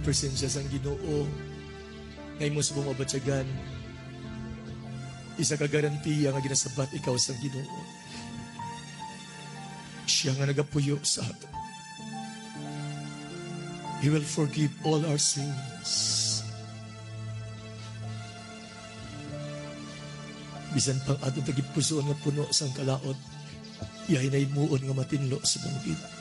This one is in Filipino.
presensya sang Ginoo ngay mo sa bumabatsagan. Isa ka garantiya nga ginasabat ikaw sang Ginoo. Siya nga nagapuyo sa ato. He will forgive all our sins. Bisan pang ato tagipusoon nga puno sang kalaot, yahay na imuon nga matinlo sa bangkit.